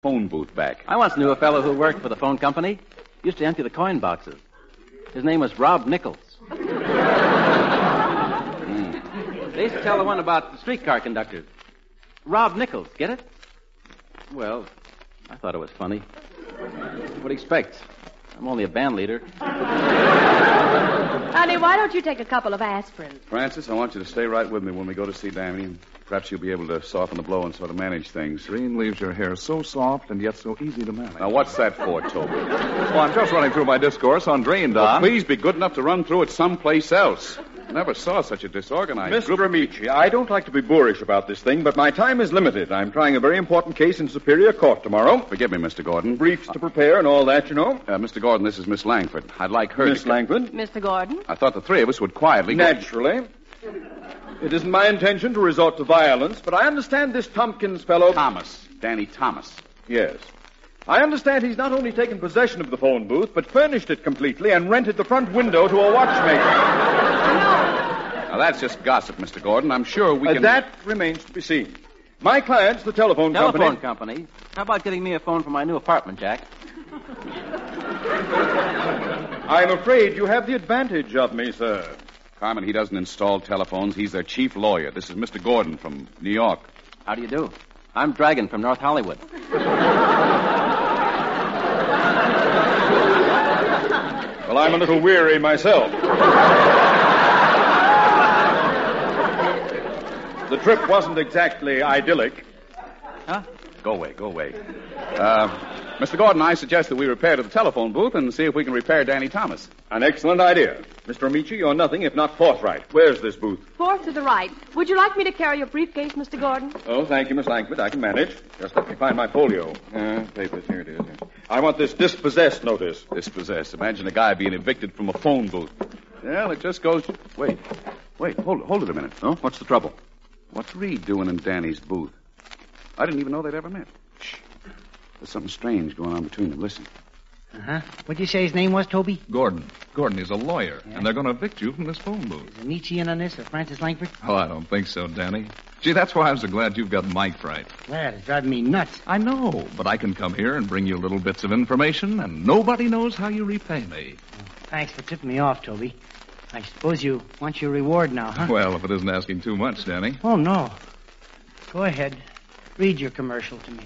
phone booth back. I once knew a fellow who worked for the phone company. Used to empty the coin boxes. His name was Rob Nichols. They used to tell the one about the streetcar conductors. Rob Nichols, get it? Well, I thought it was funny. What do you expect? I'm only a band leader. Honey, why don't you take a couple of aspirin? Francis, I want you to stay right with me when we go to see Danny, and perhaps you'll be able to soften the blow and sort of manage things. Green leaves your hair so soft and yet so easy to manage. Now, what's that for, Toby? Well, I'm just running through my discourse on Drain, Don. Well, please be good enough to run through it someplace else. Never saw such a disorganized Mr. Amici, I don't like to be boorish about this thing, but my time is limited. I'm trying a very important case in Superior Court tomorrow. Forgive me, Mr. Gordon. Briefs to prepare and all that, you know. Mr. Gordon, this is Miss Langford. I'd like her Miss Langford? Mr. Gordon? I thought the three of us would quietly... Naturally. It isn't my intention to resort to violence, but I understand this Tompkins fellow... Thomas. Danny Thomas. Yes. I understand he's not only taken possession of the phone booth, but furnished it completely and rented the front window to a watchmaker. Now, that's just gossip, Mr. Gordon. I'm sure we can... That remains to be seen. My client's the telephone company. Telephone company? How about getting me a phone for my new apartment, Jack? I'm afraid you have the advantage of me, sir. Carmen, he doesn't install telephones. He's their chief lawyer. This is Mr. Gordon from New York. How do you do? I'm Dragon from North Hollywood. Well, I'm a little weary myself. The trip wasn't exactly idyllic. Huh? Go away. Mr. Gordon, I suggest that we repair to the telephone booth and see if we can repair Danny Thomas. An excellent idea. Mr. Amici, you're nothing if not forthright. Where's this booth? Fourth to the right. Would you like me to carry your briefcase, Mr. Gordon? Oh, thank you, Miss Langford. I can manage. Just let me find my folio. Papers. Here it is. I want this dispossessed notice. Dispossessed? Imagine a guy being evicted from a phone booth. Well, it just goes... Wait. Hold it a minute. Oh, what's the trouble? What's Reed doing in Danny's booth? I didn't even know they'd ever met. Shh. There's something strange going on between them. Listen. Uh-huh. What'd you say his name was, Toby? Gordon. Gordon is a lawyer, and they're going to evict you from this phone booth. Is Amici in on this, or Francis Langford? Oh, I don't think so, Danny. Gee, that's why I'm so glad you've got Mike right. Well, it's driving me nuts. I know, but I can come here and bring you little bits of information, and nobody knows how you repay me. Well, thanks for tipping me off, Toby. I suppose you want your reward now, huh? Well, if it isn't asking too much, Danny. Oh, no. Go ahead. Read your commercial to me.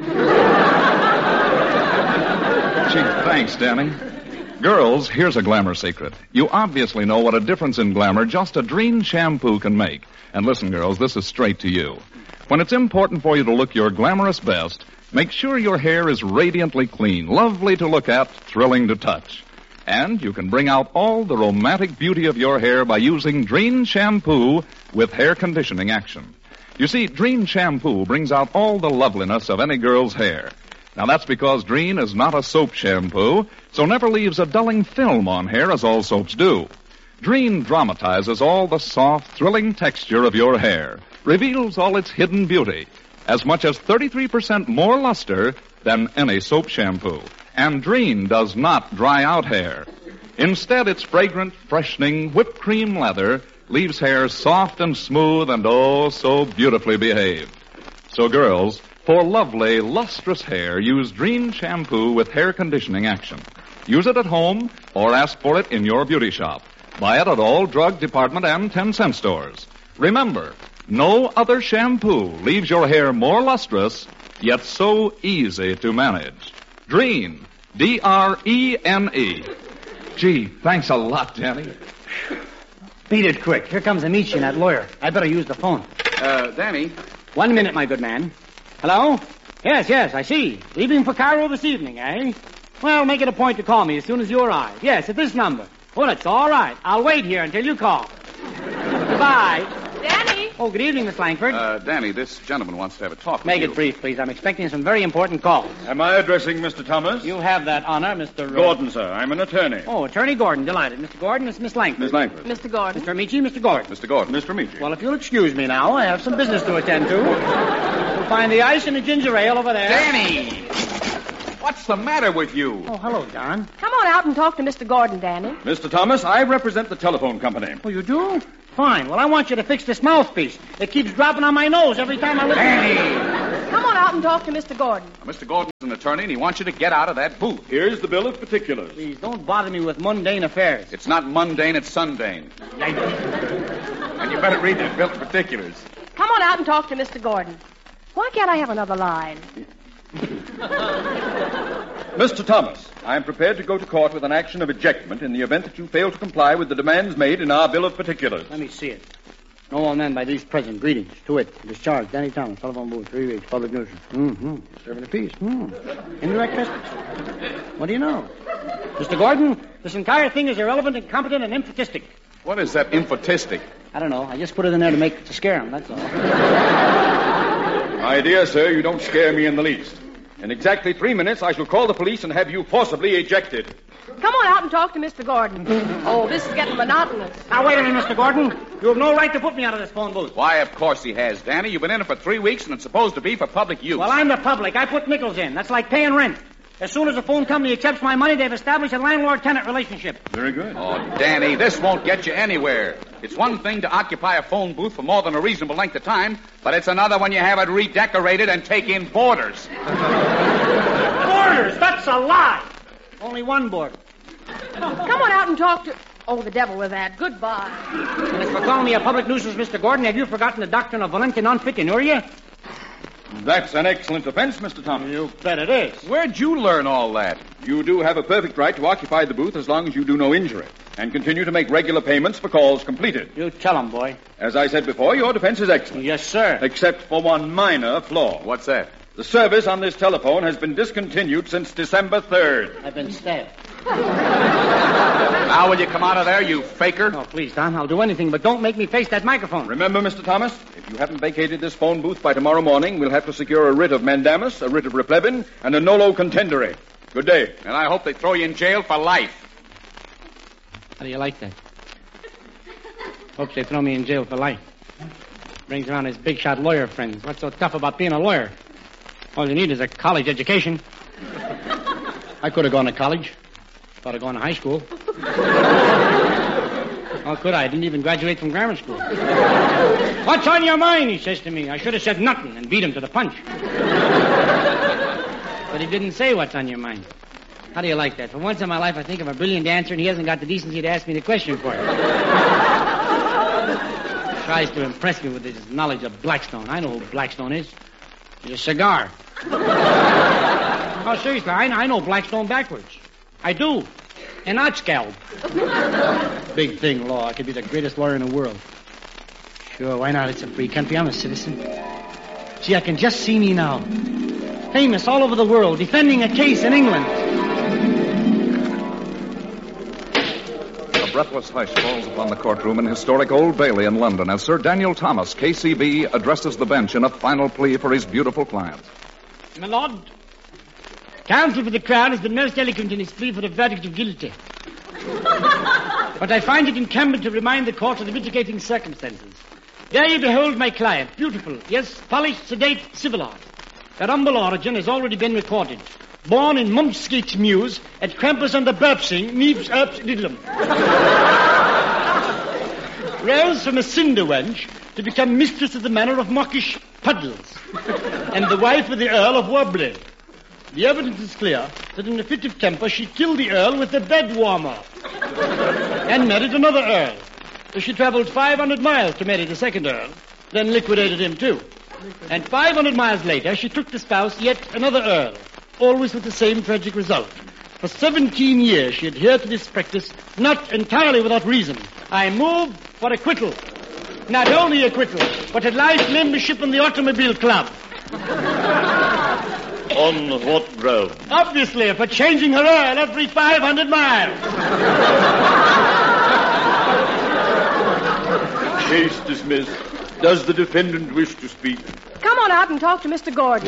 Gee, thanks, Danny. Girls, here's a glamour secret. You obviously know what a difference in glamour just a Drene shampoo can make. And listen, girls, this is straight to you. When it's important for you to look your glamorous best, make sure your hair is radiantly clean, lovely to look at, thrilling to touch. And you can bring out all the romantic beauty of your hair by using Drene shampoo with hair conditioning action. You see, Drene shampoo brings out all the loveliness of any girl's hair. Now, that's because Drene is not a soap shampoo, so never leaves a dulling film on hair as all soaps do. Drene dramatizes all the soft, thrilling texture of your hair, reveals all its hidden beauty, as much as 33% more luster than any soap shampoo. And Drene does not dry out hair. Instead, its fragrant, freshening, whipped cream leather leaves hair soft and smooth and oh, so beautifully behaved. So, girls, for lovely, lustrous hair, use Drene shampoo with hair conditioning action. Use it at home or ask for it in your beauty shop. Buy it at all drug department and 10-cent stores. Remember, no other shampoo leaves your hair more lustrous, yet so easy to manage. Drene, D-R-E-N-E. Gee, thanks a lot, Danny. Beat it quick. Here comes Amici and that lawyer. I better use the phone. Danny. 1 minute, my good man. Hello? Yes, I see. Leaving for Cairo this evening, eh? Well, make it a point to call me as soon as you arrive. Yes, at this number. Well, it's all right. I'll wait here until you call. Goodbye. Danny? Oh, good evening, Miss Langford. Danny, this gentleman wants to have a talk with Make you. it brief, please. I'm expecting some very important calls. Am I addressing Mr. Thomas? You have that honor, Mr. Gordon, sir. I'm an attorney. Oh, Attorney Gordon. Delighted. Mr. Gordon, it's Miss Langford. Miss Langford. Mr. Gordon? Mr. Amici, Mr. Gordon. Mr. Gordon. Mr. Amici. Well, if you'll excuse me now, I have some business to attend to. You'll find the ice and the ginger ale over there. Danny! What's the matter with you? Oh, hello, Don. Come on out and talk to Mr. Gordon, Danny. Mr. Thomas, I represent the telephone company. Oh, you do? Fine. Well, I want you to fix this mouthpiece. It keeps dropping on my nose every time I listen. Come on on out and talk to Mr. Gordon. Now, Mr. Gordon's an attorney, and he wants you to get out of that booth. Here's the bill of particulars. Please, don't bother me with mundane affairs. It's not mundane, it's sundane. And you better read that bill of particulars. Come on out and talk to Mr. Gordon. Why can't I have another line? Mr. Thomas, I am prepared to go to court with an action of ejectment in the event that you fail to comply with the demands made in our bill of particulars. Let me see it. No one men by these present. Greetings. To it. Discharged. Danny Thomas. Telephone booth. 3 weeks. Public nuisance. Serving a peace. Indirect trespass. What do you know? Mr. Gordon, this entire thing is irrelevant, incompetent, and infotistic. What is that infotistic? I don't know. I just put it in there to scare him. That's all. My dear sir, you don't scare me in the least. In exactly 3 minutes, I shall call the police and have you forcibly ejected. Come on out and talk to Mr. Gordon. Oh, this is getting monotonous. Now, wait a minute, Mr. Gordon. You have no right to put me out of this phone booth. Why, of course he has, Danny. You've been in it for 3 weeks, and it's supposed to be for public use. Well, I'm the public. I put nickels in. That's like paying rent. As soon as the phone company accepts my money, they've established a landlord-tenant relationship. Very good. Oh, Danny, this won't get you anywhere. It's one thing to occupy a phone booth for more than a reasonable length of time, but it's another when you have it redecorated and take in boarders. Boarders? That's a lie. Only one boarder. Come on out and talk to... Oh, the devil with that. Goodbye. And as for calling me a public nuisance, Mr. Gordon, have you forgotten the doctrine of volente non fit inuria? That's an excellent offense, Mr. Thomas. You bet it is. Where'd you learn all that? You do have a perfect right to occupy the booth as long as you do no injury, and continue to make regular payments for calls completed. You tell him, boy. As I said before, your defense is excellent. Yes, sir. Except for one minor flaw. What's that? The service on this telephone has been discontinued since December 3rd. I've been stabbed. Now will you come out of there, you faker? Oh, please, Don, I'll do anything, but don't make me face that microphone. Remember, Mr. Thomas, if you haven't vacated this phone booth by tomorrow morning, we'll have to secure a writ of mandamus, a writ of replevin, and a nolo contendere. Good day. And I hope they throw you in jail for life. How do you like that? Hope they throw me in jail for life. Brings around his big-shot lawyer friends. What's so tough about being a lawyer? All you need is a college education. I could have gone to college. Thought of going to high school. How could I? I didn't even graduate from grammar school. What's on your mind, he says to me. I should have said nothing and beat him to the punch. But he didn't say what's on your mind. How do you like that? For once in my life, I think of a brilliant answer, and he hasn't got the decency to ask me the question for it. Tries to impress me with his knowledge of Blackstone. I know who Blackstone is. He's a cigar. Oh, seriously, I know Blackstone backwards. I do. And not scalp. Big thing, law. I could be the greatest lawyer in the world. Sure, why not? It's a free country. I'm a citizen. Gee, I can just see me now. Famous all over the world, defending a case in England. A breathless hush falls upon the courtroom in historic Old Bailey in London as Sir Daniel Thomas, KCB, addresses the bench in a final plea for his beautiful client. My lord, counsel for the Crown has been most eloquent in his plea for a verdict of guilty. But I find it incumbent to remind the court of the mitigating circumstances. There you behold my client, beautiful, yes, polished, sedate, civilized. Her humble origin has already been recorded. Born in Mumpskeets Mews at Krampus under Burpsing, Neeves Earps Diddlem. Rose from a cinder wench to become mistress of the manor of Mockish Puddles and the wife of the Earl of Wobbly. The evidence is clear that in a fit of temper she killed the Earl with a bed warmer and married another Earl. She travelled 500 miles to marry the second Earl, then liquidated him too. And 500 miles later she took to spouse yet another Earl, always with the same tragic result. For 17 years she adhered to this practice, not entirely without reason. I move for acquittal. Not only acquittal, but a life membership in the Automobile Club. On what ground? Obviously, for changing her Earl every 500 miles. Case dismissed. Does the defendant wish to speak? Come on out and talk to Mr. Gordon.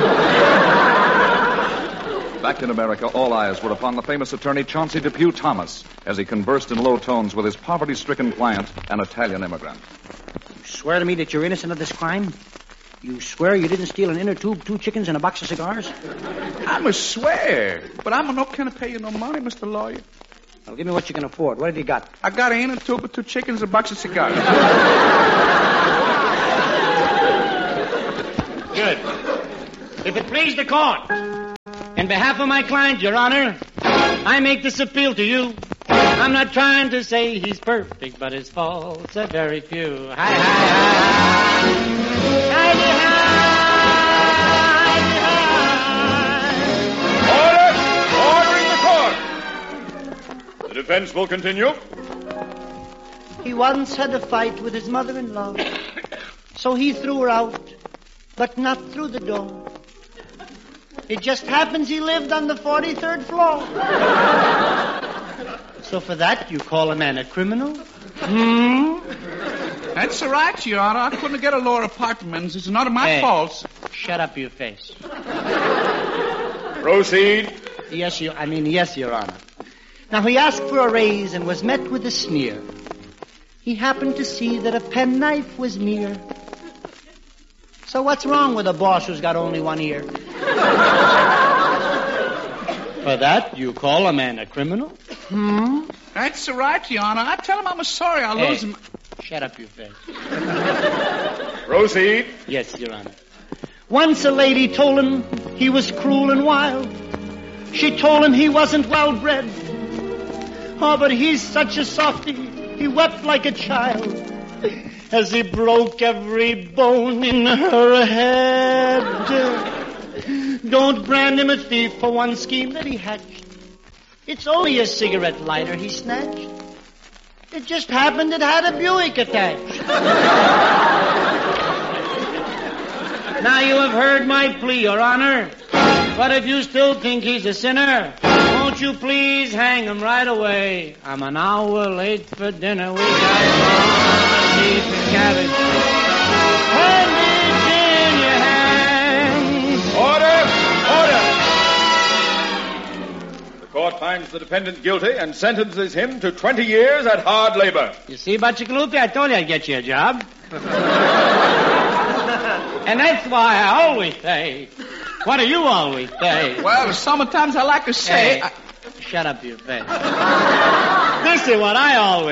Back in America, all eyes were upon the famous attorney Chauncey Depew Thomas as he conversed in low tones with his poverty-stricken client, an Italian immigrant. You swear to me that you're innocent of this crime? You swear you didn't steal an inner tube, 2 chickens, and a box of cigars? I'm a swear, but I'm not going to pay you no money, Mr. Lawyer. Well, give me what you can afford. What have you got? I got an inner tube of 2 chickens and a box of cigars. Good. If it please the court, in behalf of my client, Your Honor, I make this appeal to you. I'm not trying to say he's perfect, but his faults are very few. Hi, hi, hi. Order! Order in the court! The defense will continue. He once had a fight with his mother-in-law, so he threw her out, but not through the door. It just happens he lived on the 43rd floor. So for that, you call a man a criminal? That's all right, Your Honor. I couldn't get a lower apartment. It's not my fault. Shut up, your face. Proceed. Yes, Your Honor. Now, he asked for a raise and was met with a sneer. He happened to see that a penknife was near. So what's wrong with a boss who's got only one ear? For that, you call a man a criminal? That's all right, Your Honor. I tell him I'm sorry. I'll lose him. Shut up, your face. Proceed. Yes, Your Honor. Once a lady told him he was cruel and wild. She told him he wasn't well bred. Oh, but he's such a softy. He wept like a child as he broke every bone in her head. Don't brand him a thief for one scheme that he hatched. It's only a cigarette lighter he snatched. It just happened it had a Buick attached. Now you have heard my plea, Your Honor. But if you still think he's a sinner, won't you please hang him right away? I'm an hour late for dinner. We got beef and cabbage. Cabbage in your hands. Order! The court finds the defendant guilty and sentences him to 20 years at hard labor. You see, Butchikalupi, I told you I'd get you a job. And that's why I always say, what do you always say? Well, sometimes I like to say... Hey, shut up, you face. This is what I always